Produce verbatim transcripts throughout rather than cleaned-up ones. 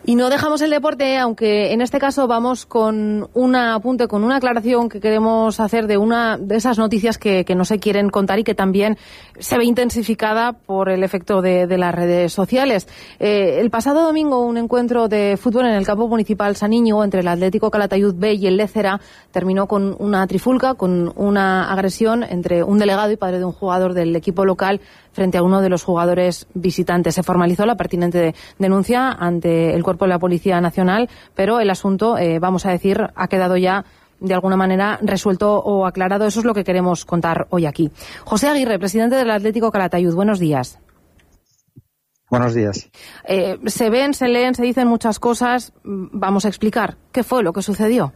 Y no dejamos el deporte, aunque en este caso vamos con un apunte, con una aclaración que queremos hacer de una de esas noticias que, que no se quieren contar y que también se ve intensificada por el efecto de, de las redes sociales. Eh, el pasado domingo un encuentro de fútbol en el campo municipal San Íñigo entre el Atlético Calatayud B y el Lézera terminó con una trifulca, con una agresión entre un delegado y padre de un jugador del equipo local frente a uno de los jugadores visitantes. Se formalizó la pertinente denuncia ante el cuerpo de la Policía Nacional, pero el asunto, eh, vamos a decir, ha quedado ya de alguna manera resuelto o aclarado. Eso es lo que queremos contar hoy aquí. José Aguirre, presidente del Atlético Calatayud, buenos días. Buenos días. Eh, se ven, se leen, se dicen muchas cosas. Vamos a explicar qué fue lo que sucedió.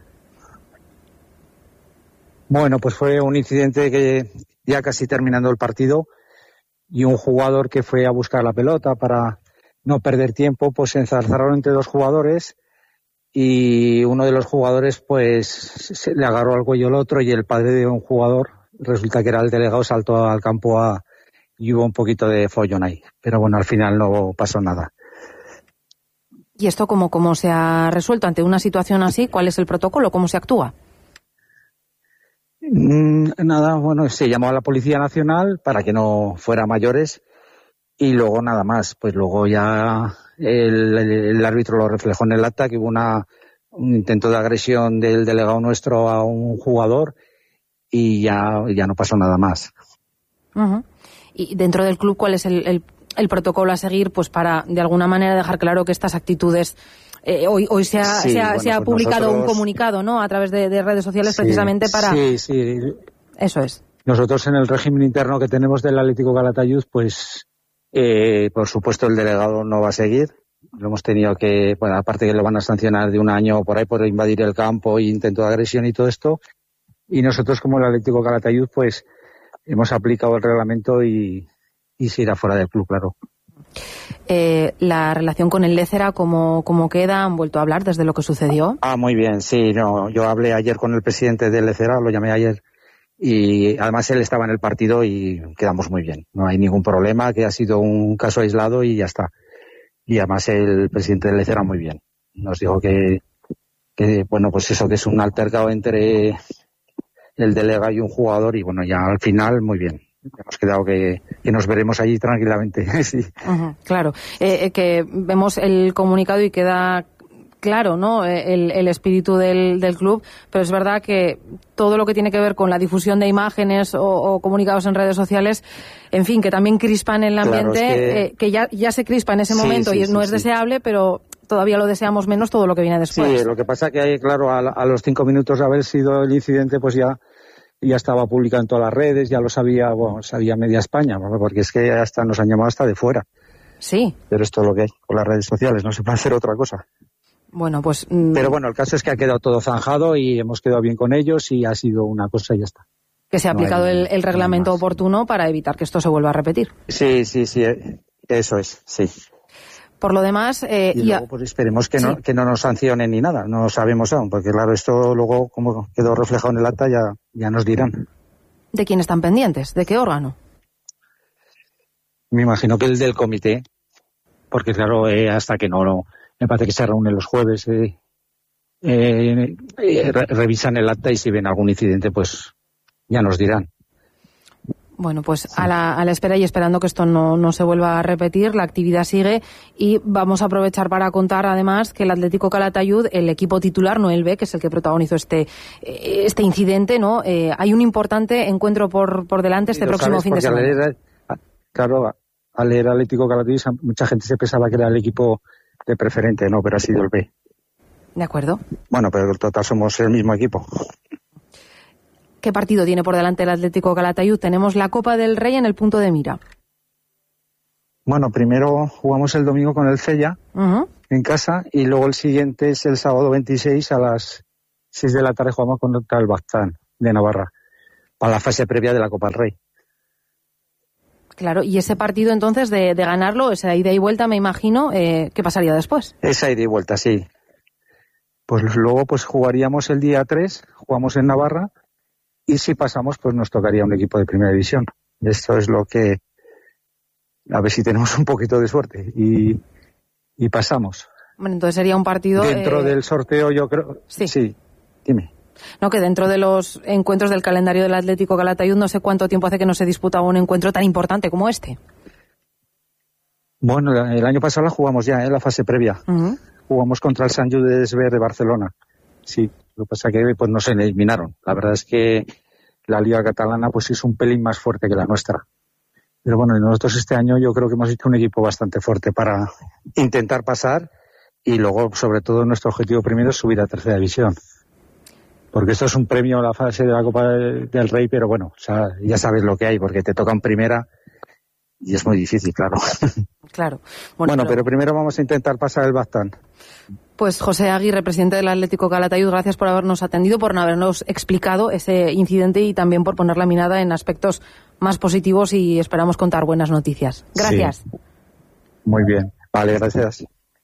Bueno, pues fue un incidente que ya casi terminando el partido, y un jugador que fue a buscar la pelota para no perder tiempo, pues se enzarzaron entre dos jugadores y uno de los jugadores pues se le agarró al cuello al otro y el padre de un jugador, resulta que era el delegado, saltó al campo a, y hubo un poquito de follón ahí. Pero bueno, al final no pasó nada. ¿Y esto cómo, cómo se ha resuelto ante una situación así? ¿Cuál es el protocolo? ¿Cómo se actúa? Nada, bueno, se llamó a la Policía Nacional para que no fuera mayores y luego nada más. Pues luego ya el, el, el árbitro lo reflejó en el acta, que hubo una, un intento de agresión del delegado nuestro a un jugador y ya, ya no pasó nada más. Uh-huh. Y dentro del club, ¿cuál es el, el, el protocolo a seguir pues para de alguna manera dejar claro que estas actitudes... Eh, hoy hoy se ha, sí, se ha, bueno, se ha pues publicado nosotros... un comunicado, ¿no?, a través de, de redes sociales, sí, precisamente para... Sí, sí. Eso es. Nosotros en el régimen interno que tenemos del Atlético Calatayud, pues eh, por supuesto el delegado no va a seguir. Lo hemos tenido que, bueno, aparte que lo van a sancionar de un año por ahí por invadir el campo e intento de agresión y todo esto. Y nosotros como el Atlético Calatayud, pues hemos aplicado el reglamento y, y se irá fuera del club, claro. Eh, la relación con el Lézera, ¿cómo, cómo queda? ¿Han vuelto a hablar desde lo que sucedió? Ah, muy bien, sí, no, yo hablé ayer con el presidente del Lézera, lo llamé ayer, y además él estaba en el partido y quedamos muy bien. No hay ningún problema, que ha sido un caso aislado y ya está. Y además el presidente del Lézera muy bien. Nos dijo que, que, bueno, pues eso, que es un altercado entre el delegado y un jugador y bueno, ya al final muy bien. Hemos quedado que, que nos veremos allí tranquilamente. Sí. Uh-huh, claro, eh, que vemos el comunicado y queda claro, ¿no?, el, el espíritu del, del club, pero es verdad que todo lo que tiene que ver con la difusión de imágenes o, o comunicados en redes sociales, en fin, que también crispan el ambiente, claro, es que... Eh, que ya, ya se crispa en ese sí, momento sí, y sí, no es sí. deseable, pero todavía lo deseamos menos todo lo que viene después. Sí, lo que pasa que hay, claro, a, a los cinco minutos de haber sido el incidente, pues ya ya estaba publicado en todas las redes, ya lo sabía, bueno, sabía media España, porque es que hasta nos han llamado hasta de fuera. Sí. Pero esto es lo que hay con las redes sociales, no se puede hacer otra cosa. Bueno, pues... Mmm... Pero bueno, el caso es que ha quedado todo zanjado y hemos quedado bien con ellos y ha sido una cosa y ya está. Que se ha no aplicado hay, el, el reglamento no oportuno para evitar que esto se vuelva a repetir. Sí, sí, sí, eso es, sí. Por lo demás... Eh, y luego, pues esperemos que, sí. no, que no nos sancionen ni nada, no sabemos aún, porque claro, esto luego, como quedó reflejado en el acta, ya, ya nos dirán. ¿De quién están pendientes? ¿De qué órgano? Me imagino que el del comité, porque claro, eh, hasta que no, no, me parece que se reúnen los jueves, eh, eh, eh, re- revisan el acta y si ven algún incidente, pues ya nos dirán. Bueno, pues a la, a la espera y esperando que esto no, no se vuelva a repetir, la actividad sigue y vamos a aprovechar para contar además que el Atlético Calatayud, el equipo titular, no el B, que es el que protagonizó este este incidente, ¿no? Eh, hay un importante encuentro por, por delante este próximo fin de semana. Al leer, claro, al leer Atlético Calatayud mucha gente se pensaba que era el equipo de preferente, no, pero ha sido el B. De acuerdo. Bueno, pero en total somos el mismo equipo. ¿Qué partido tiene por delante el Atlético Calatayud? Tenemos la Copa del Rey en el punto de mira. Bueno, primero jugamos el domingo con el Cella, uh-huh, en casa, y luego el siguiente es el sábado veintiséis a las seis de la tarde jugamos contra el Baztán de Navarra, para la fase previa de la Copa del Rey. Claro, y ese partido entonces de, de ganarlo, esa ida y vuelta, me imagino, eh, ¿qué pasaría después? Esa ida y vuelta, sí. Pues luego pues jugaríamos el día tres, jugamos en Navarra, y si pasamos, pues nos tocaría un equipo de primera división. Esto es lo que... A ver si tenemos un poquito de suerte. Y, y pasamos. Bueno, entonces sería un partido... Dentro eh... del sorteo yo creo... Sí. Sí, dime. No, que dentro de los encuentros del calendario del Atlético Calatayud no sé cuánto tiempo hace que no se disputaba un encuentro tan importante como este. Bueno, el año pasado la jugamos ya, en ¿eh? la fase previa. Uh-huh. Jugamos contra el Sant Judes B de Barcelona. Sí, lo que pasa es que pues nos eliminaron. La verdad es que la Liga Catalana pues es un pelín más fuerte que la nuestra. Pero bueno, nosotros este año yo creo que hemos hecho un equipo bastante fuerte para intentar pasar y luego, sobre todo, nuestro objetivo primero es subir a tercera división. Porque esto es un premio a la fase de la Copa del Rey, pero bueno, o sea, ya sabes lo que hay, porque te toca en primera y es muy difícil, claro. Claro. Bueno, bueno pero... pero primero vamos a intentar pasar el Baztán. Pues José Aguirre, presidente del Atlético Calatayud, gracias por habernos atendido, por habernos explicado ese incidente y también por poner la mirada en aspectos más positivos y esperamos contar buenas noticias. Gracias. Sí. Muy bien. Vale, gracias.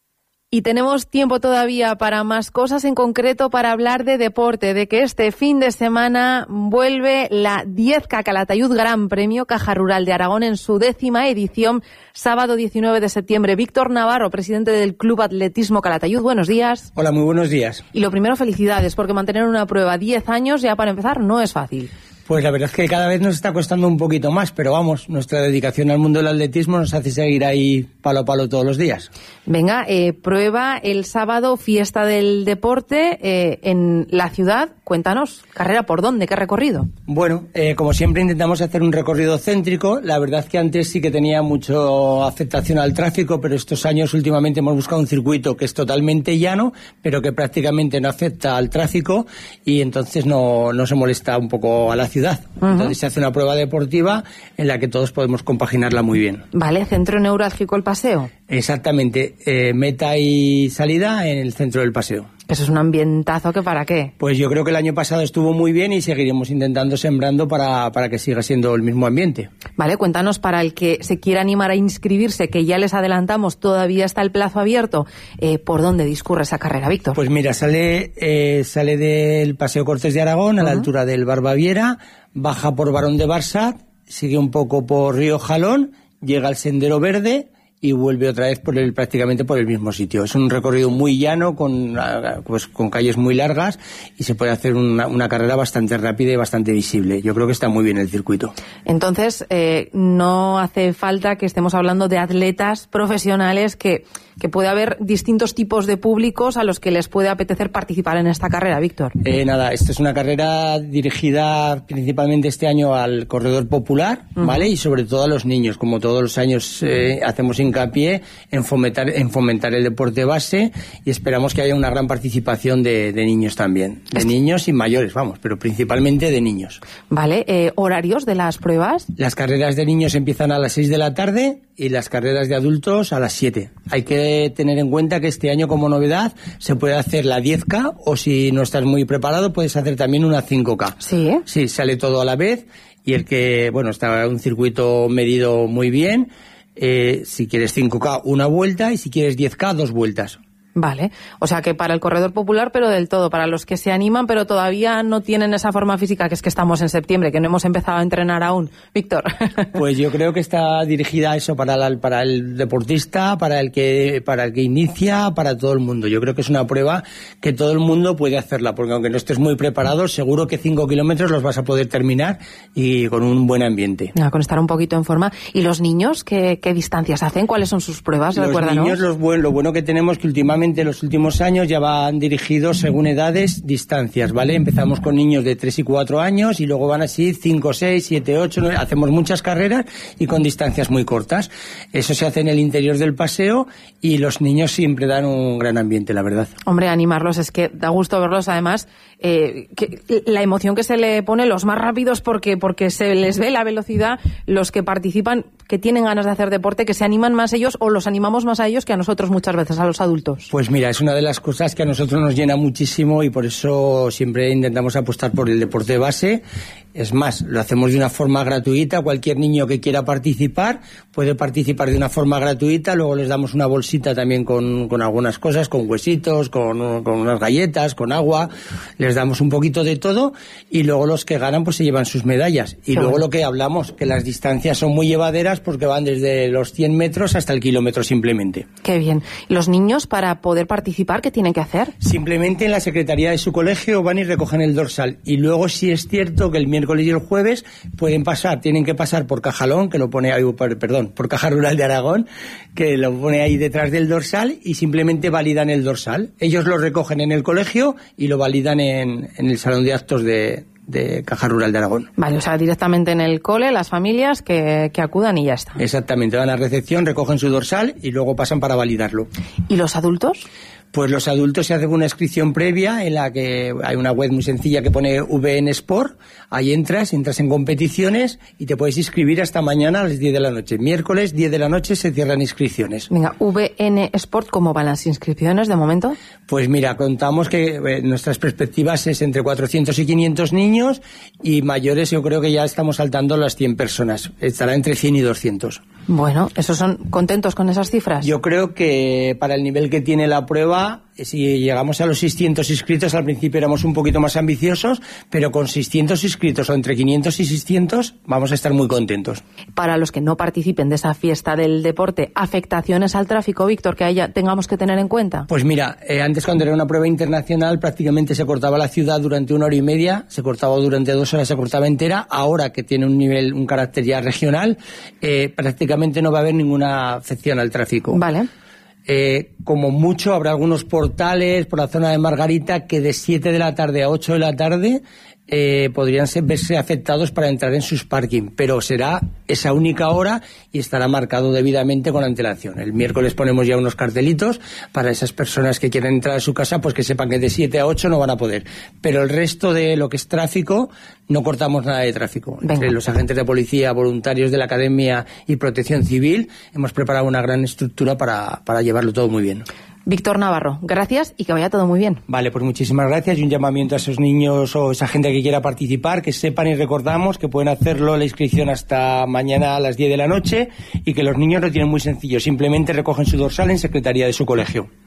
Y tenemos tiempo todavía para más cosas, en concreto para hablar de deporte, de que este fin de semana vuelve la diez K Calatayud Gran Premio Caja Rural de Aragón en su décima edición, sábado diecinueve de septiembre. Víctor Navarro, presidente del Club Atletismo Calatayud, buenos días. Hola, muy buenos días. Y lo primero, felicidades, porque mantener una prueba diez años ya para empezar no es fácil. Pues la verdad es que cada vez nos está costando un poquito más, pero vamos, nuestra dedicación al mundo del atletismo nos hace seguir ahí palo a palo todos los días. Venga, eh, prueba el sábado, fiesta del deporte eh, en la ciudad. Cuéntanos, ¿carrera por dónde? ¿Qué recorrido? Bueno, eh, como siempre intentamos hacer un recorrido céntrico. La verdad es que antes sí que tenía mucha aceptación al tráfico, pero estos años últimamente hemos buscado un circuito que es totalmente llano, pero que prácticamente no afecta al tráfico y entonces no, no se molesta un poco a la ciudad. Ciudad. Uh-huh. Entonces se hace una prueba deportiva en la que todos podemos compaginarla muy bien. Vale, centro neurálgico el paseo. Exactamente, eh, meta y salida en el centro del paseo. Eso es un ambientazo, ¿que para qué? Pues yo creo que el año pasado estuvo muy bien y seguiremos intentando sembrando para, para que siga siendo el mismo ambiente. Vale, cuéntanos, para el que se quiera animar a inscribirse, que ya les adelantamos, todavía está el plazo abierto, eh, ¿por dónde discurre esa carrera, Víctor? Pues mira, sale, eh, sale del Paseo Cortes de Aragón, a uh-huh. la altura del Barbaviera, baja por Barón de Barsat, sigue un poco por Río Jalón, llega al Sendero Verde y vuelve otra vez por el, prácticamente por el mismo sitio. Es un recorrido muy llano, con, pues, con calles muy largas y se puede hacer una, una carrera bastante rápida y bastante visible. Yo creo que está muy bien el circuito. Entonces, eh, no hace falta que estemos hablando de atletas profesionales, que, que puede haber distintos tipos de públicos a los que les puede apetecer participar en esta carrera, Víctor. Eh, nada, esta es una carrera dirigida principalmente este año al corredor popular, uh-huh. ¿vale? Y sobre todo a los niños. Como todos los años eh, hacemos hincapié en fomentar, en fomentar el deporte base y esperamos que haya una gran participación de, de niños también. De este... niños y mayores, vamos, pero principalmente de niños. Vale, eh, ¿horarios de las pruebas? Las carreras de niños empiezan a las seis de la tarde y las carreras de adultos a las siete. Hay que tener en cuenta que este año, como novedad, se puede hacer la diez K o si no estás muy preparado puedes hacer también una cinco K. Sí. Sí, sale todo a la vez y el que, bueno, está un circuito medido muy bien. Eh, si quieres cinco K, una vuelta, y si quieres diez K, dos vueltas. Vale, o sea que para el corredor popular, pero del todo, para los que se animan pero todavía no tienen esa forma física, que es que estamos en septiembre, que no hemos empezado a entrenar aún. Víctor. Pues yo creo que está dirigida a eso para, la, para el deportista, para el que para el que inicia, para todo el mundo. Yo creo que es una prueba que todo el mundo puede hacerla, porque aunque no estés muy preparado, seguro que cinco kilómetros los vas a poder terminar y con un buen ambiente. No, con estar un poquito en forma. ¿Y los niños qué, qué distancias hacen? ¿Cuáles son sus pruebas? Los Recuérdanos. niños, los buen, lo bueno que tenemos que últimamente los últimos años ya van dirigidos según edades, distancias, ¿vale? Empezamos con niños de tres y cuatro años y luego van así cinco, seis, siete, ocho, nueve, hacemos muchas carreras y con distancias muy cortas. Eso se hace en el interior del paseo y los niños siempre dan un gran ambiente, la verdad. Hombre, animarlos, es que da gusto verlos, además, eh, que la emoción que se le pone, los más rápidos porque, porque se les ve la velocidad, los que participan, que tienen ganas de hacer deporte, que se animan más ellos o los animamos más a ellos que a nosotros muchas veces, a los adultos. Pues mira, es una de las cosas que a nosotros nos llena muchísimo y por eso siempre intentamos apostar por el deporte base. Es más, lo hacemos de una forma gratuita. Cualquier niño que quiera participar puede participar de una forma gratuita. Luego les damos una bolsita también con, con algunas cosas, con huesitos, con, con unas galletas, con agua. Les damos un poquito de todo y luego los que ganan pues se llevan sus medallas. Y sí. Luego lo que hablamos, que las distancias son muy llevaderas categorías porque van desde los cien metros hasta el kilómetro simplemente. Qué bien. ¿Y los niños, para poder participar, qué tienen que hacer? Simplemente en la secretaría de su colegio van y recogen el dorsal. Y luego sí es cierto que el miércoles y el jueves pueden pasar, tienen que pasar por Cajalón, que lo pone ahí, perdón, por Caja Rural de Aragón, que lo pone ahí detrás del dorsal, y simplemente validan el dorsal. Ellos lo recogen en el colegio y lo validan en, en el salón de actos de, de Caja Rural de Aragón. Vale, o sea, directamente en el cole, las familias que, que acudan y ya está. Exactamente, van a recepción, recogen su dorsal y luego pasan para validarlo. ¿Y los adultos? Pues los adultos se hacen una inscripción previa en la que hay una web muy sencilla que pone V N Sport, ahí entras, entras en competiciones y te puedes inscribir hasta mañana a las diez de la noche. Miércoles, diez de la noche, se cierran inscripciones. Venga, V N Sport, ¿cómo van las inscripciones de momento? Pues mira, contamos que eh, nuestras perspectivas es entre cuatrocientos y quinientos niños, y mayores yo creo que ya estamos saltando las cien personas. Estará entre cien y doscientos. Bueno, ¿esos son contentos con esas cifras? Yo creo que para el nivel que tiene la prueba, si llegamos a los seiscientos inscritos, al principio éramos un poquito más ambiciosos, pero con seiscientos inscritos o entre quinientos y seiscientos vamos a estar muy contentos. Para los que no participen de esa fiesta del deporte, ¿afectaciones al tráfico, Víctor, que haya, tengamos que tener en cuenta? Pues mira, eh, antes cuando era una prueba internacional prácticamente se cortaba la ciudad durante una hora y media, se cortaba durante dos horas, se cortaba entera. Ahora que tiene un nivel, un carácter ya regional, eh, prácticamente no va a haber ninguna afección al tráfico. Vale. Eh, como mucho habrá algunos portales por la zona de Margarita que de siete de la tarde a ocho de la tarde eh, podrían ser, verse afectados para entrar en sus parking, pero será esa única hora y estará marcado debidamente con antelación. El miércoles ponemos ya unos cartelitos para esas personas que quieran entrar a su casa, pues que sepan que de siete a ocho no van a poder, pero el resto de lo que es tráfico no cortamos nada de tráfico. Venga. Entre los agentes de policía, voluntarios de la Academia y Protección Civil hemos preparado una gran estructura para, para llevarlo todo muy bien. Víctor Navarro, gracias y que vaya todo muy bien. Vale, pues muchísimas gracias y un llamamiento a esos niños o esa gente que quiera participar, que sepan y recordamos que pueden hacerlo la inscripción hasta mañana a las diez de la noche y que los niños lo tienen muy sencillo, simplemente recogen su dorsal en secretaría de su colegio.